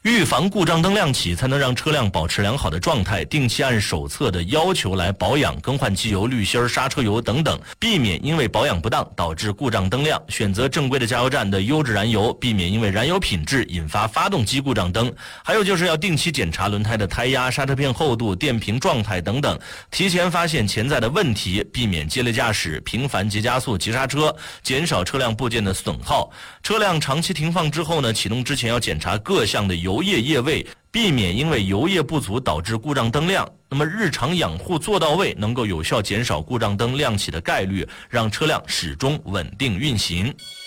预防故障灯亮起，才能让车辆保持良好的状态，定期按手册的要求来保养、更换机油、滤芯、刹车油等等，避免因为保养不当导致故障灯亮。选择正规的加油站的优质燃油，避免因为燃油品质引发发动机故障灯。还有就是要定期检查轮胎的胎压、刹车片厚度、电瓶状态等等，提前发现潜在的问题，避免激烈驾驶、频繁急加速、急刹车，减少车辆部件的损耗。车辆长期停放之后呢，启动之前要检查各项的油液液位，避免因为油液不足导致故障灯亮。那么日常养护做到位，能够有效减少故障灯亮起的概率，让车辆始终稳定运行。